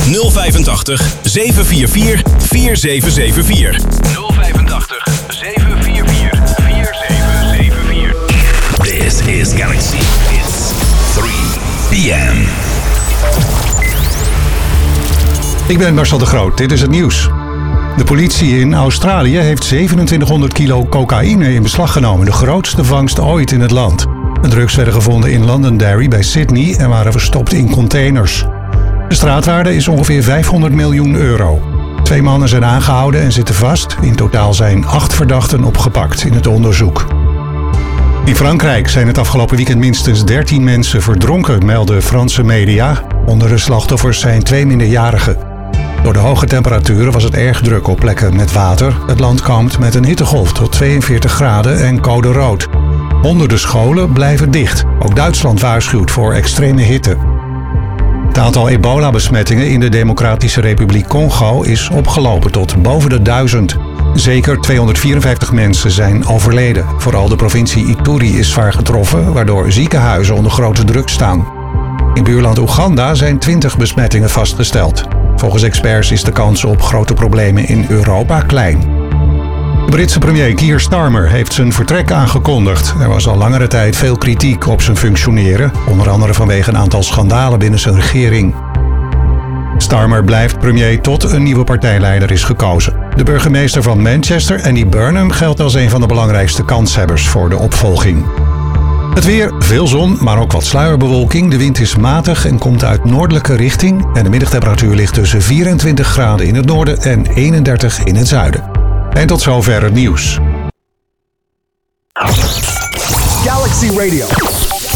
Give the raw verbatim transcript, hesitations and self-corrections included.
nul vijfentachtig, zeven vier vier, vier zeven zeven vier. nul vijfentachtig, zeven vier vier, vier zeven zeven vier. This is Galaxy. It's three p m. Ik ben Marcel de Groot, dit is het nieuws. De politie in Australië heeft zevenentwintighonderd kilo cocaïne in beslag genomen, de grootste vangst ooit in het land. De drugs werden gevonden in Londonderry bij Sydney en waren verstopt in containers. De straatwaarde is ongeveer vijfhonderd miljoen euro. Twee mannen zijn aangehouden en zitten vast. In totaal zijn acht verdachten opgepakt in het onderzoek. In Frankrijk zijn het afgelopen weekend minstens dertien mensen verdronken, melden Franse media. Onder de slachtoffers zijn twee minderjarigen. Door de hoge temperaturen was het erg druk op plekken met water. Het land kampt met een hittegolf tot tweeënveertig graden en code rood. Honderden scholen blijven dicht. Ook Duitsland waarschuwt voor extreme hitte. Het aantal ebola-besmettingen in de Democratische Republiek Congo is opgelopen tot boven de duizend. Zeker tweehonderdvierenvijftig mensen zijn overleden. Vooral de provincie Ituri is zwaar getroffen, waardoor ziekenhuizen onder grote druk staan. In buurland Oeganda zijn twintig besmettingen vastgesteld. Volgens experts is de kans op grote problemen in Europa klein. De Britse premier Keir Starmer heeft zijn vertrek aangekondigd. Er was al langere tijd veel kritiek op zijn functioneren, onder andere vanwege een aantal schandalen binnen zijn regering. Starmer blijft premier tot een nieuwe partijleider is gekozen. De burgemeester van Manchester, Andy Burnham, geldt als een van de belangrijkste kanshebbers voor de opvolging. Het weer, veel zon, maar ook wat sluierbewolking. De wind is matig en komt uit noordelijke richting. En de middagtemperatuur ligt tussen vierentwintig graden in het noorden en eenendertig in het zuiden. En tot zover het nieuws. Galaxy Radio.